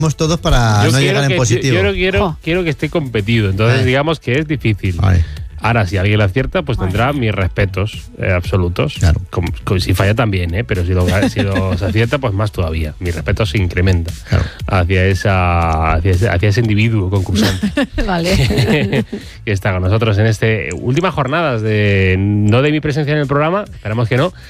todos para no llegar en positivo. Quiero que esté competido, entonces digamos que es difícil. Ay. Ahora, si alguien lo acierta, pues tendrá mis respetos absolutos. Claro. Si falla también, pero si lo se acierta, pues más todavía. Mi respeto se incrementa hacia ese individuo concursante. Vale. Que está con nosotros en últimas jornadas no de mi presencia en el programa, esperamos que no,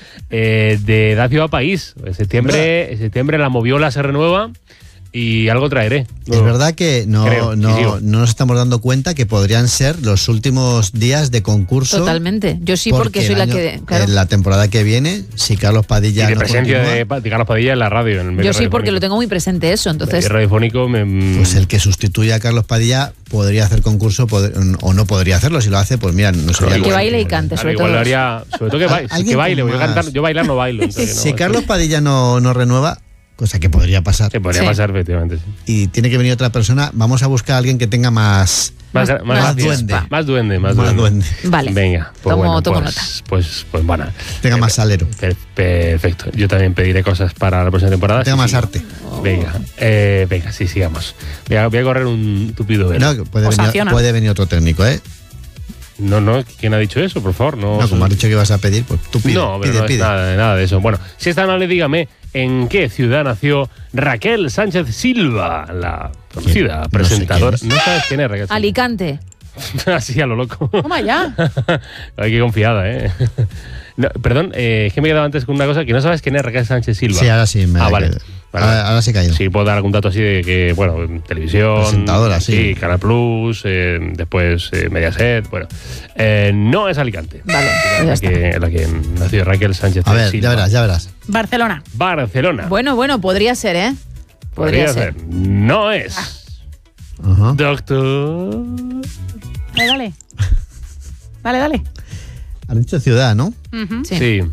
de Da Ciudad País. En septiembre la Moviola se renueva. Y algo traeré. Es verdad que no nos estamos dando cuenta que podrían ser los últimos días de concurso. Totalmente. Yo sí, porque soy la que... Claro. En la temporada que viene, si Carlos Padilla... Y de presencia de Carlos Padilla en la radio. En el medio yo sí, porque lo tengo muy presente eso. Entonces, el radiofónico Pues el que sustituya a Carlos Padilla podría hacer concurso o no podría hacerlo. Si lo hace, pues mira, no sería... Que baile y cante, sobre todo. Sobre todo que baile. Voy a cantar, yo bailar no bailo. Si Carlos Padilla no renueva... Cosa que podría pasar. Que podría pasar, efectivamente. Sí. Y tiene que venir otra persona. Vamos a buscar a alguien que tenga más duende. Más duende. Vale. Venga. Pues tomo nota. Pues bueno. Tenga más salero. Perfecto. Yo también pediré cosas para la próxima temporada. Tenga más arte. Venga, sí, sigamos. Voy a correr un tupido velo. No, puede venir otro técnico, ¿eh? No, ¿quién ha dicho eso? Por favor, no. No, como has dicho que ibas a pedir, pues tú pide. No, pero pide. Nada de eso. Bueno, si esta no le dígame, ¿en qué ciudad nació Raquel Sánchez Silva, la conocida presentadora? No sabes quién es Raquel Silva. Alicante. Así a lo loco. Toma ya. Ay, qué confiada, ¿eh? No, perdón, es que me he quedado antes con una cosa, que no sabes quién es Raquel Sánchez Silva. Sí, ahora sí. Vale. Ahora sí he caído. Sí, puedo dar algún dato así de que, bueno, televisión. Presentadora, sí. Canal Plus, después Mediaset, bueno. No es Alicante. Vale, la que nació Raquel Sánchez Silva. A ver, ya verás. Barcelona. Bueno, podría ser, ¿eh? Podría ser. No es. Ajá. Doctor. Dale. Has dicho ciudad, ¿no? Uh-huh. Sí.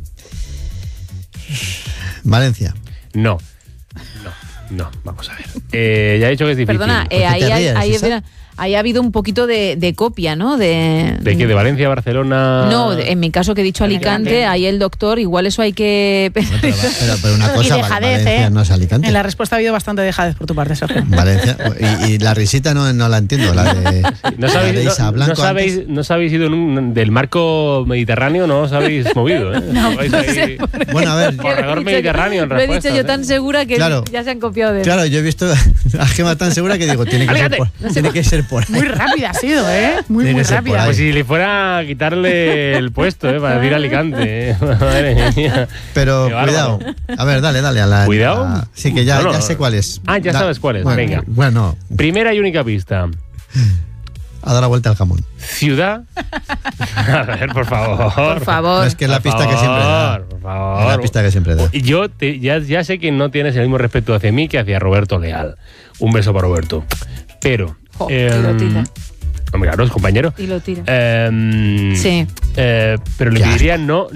Valencia. No, vamos a ver. Ya he dicho que es difícil. Perdona, ahí ha habido un poquito de copia, ¿no? ¿De qué? ¿De Valencia, Barcelona? No, en mi caso que he dicho Alicante, ahí el doctor, igual eso hay que... Pero una cosa, y dejadez, Valencia no es Alicante. En la respuesta ha habido bastante dejadez por tu parte, Sergio. Valencia, y la risita no la entiendo, la de, ¿No sabéis ido del marco mediterráneo? No os habéis movido, ¿eh? No sé. Bueno, a ver. Corredor mediterráneo en respuesta. Lo he dicho yo tan segura que ya se han copiado de él. Claro, yo he visto a Gema tan segura que digo, tiene que ser por ahí. Muy rápida ha sido, ¿eh? Muy rápida. Pues si le fuera a quitarle el puesto, para decir Alicante. Madre mía. Pero cuidado. A ver, dale. ¿Cuidado? Sí, que ya sé cuál es. Ya sabes cuál es. Venga. Bueno. Primera y única pista. A dar la vuelta al jamón. Ciudad. A ver, por favor. No, es que es la pista que siempre da. Por favor. Es la pista que siempre da. Yo ya sé que no tienes el mismo respeto hacia mí que hacia Roberto Leal. Un beso para Roberto. Pero... y lo tira. Hombre, claro, es compañero. Y lo tira. Sí. Pero le pediría no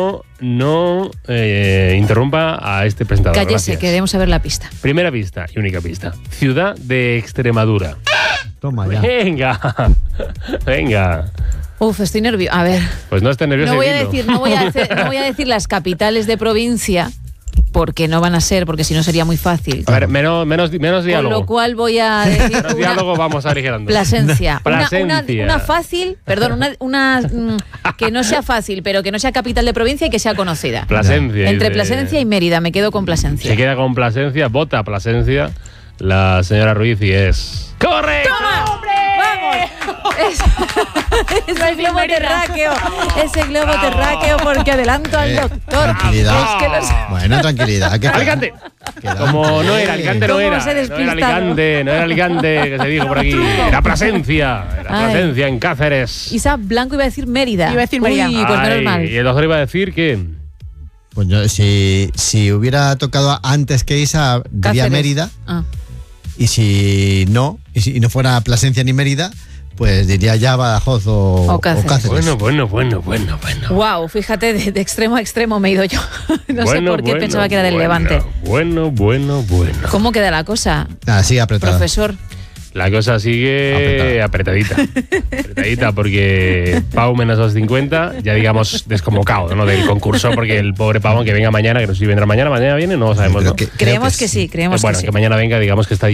interrumpa a este presentador. Cállese, Gracias. queremos saber la pista. Primera pista y única pista. Ciudad de Extremadura. Toma ya. Venga. Uf, estoy nerviosa. A ver. Pues no estés nervioso. No voy a decir las capitales de provincia, porque no van a ser, porque si no sería muy fácil. A ver, menos diálogo. Con lo cual voy a decir menos diálogo, vamos aligerando. Plasencia. Una fácil, perdón, una que no sea fácil, pero que no sea capital de provincia y que sea conocida. Plasencia. Entre Plasencia y Mérida, me quedo con Plasencia. Se queda con Plasencia, vota Plasencia la señora Ruiz y es... ¡Correcto! ¡Toma, hombre! ¡Vamos! Ese globo terráqueo. Ese globo terráqueo, porque adelanto al doctor. Tranquilidad. Bueno, tranquilidad. Alicante. Como no era Alicante, no era Alicante, que se dijo por aquí. Era Plasencia. Plasencia, en Cáceres. Isa Blanco iba a decir Mérida. Iba a decir Mérida. Uy, pues menos mal. Y el doctor iba a decir que... Pues yo, si hubiera tocado antes que Isa, diría Mérida. Y si no fuera Plasencia ni Mérida, pues diría ya Badajoz o Cáceres. Bueno. Wow, fíjate, de extremo a extremo me he ido yo. No sé por qué pensaba que era del Levante. Bueno. ¿Cómo queda la cosa? Sigue apretada. Profesor. La cosa sigue apretadita. Apretadita porque Pau menos 250, ya digamos desconvocado, ¿no? Del concurso, porque el pobre Pau, que venga mañana, que no sé si vendrá mañana viene, no lo sabemos, ¿no? Creemos que sí, creemos bueno, que sí. Que mañana venga, digamos que está